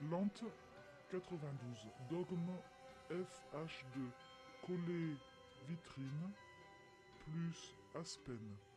Lente 92. Dogme FH2. Collet vitrine plus Aspen.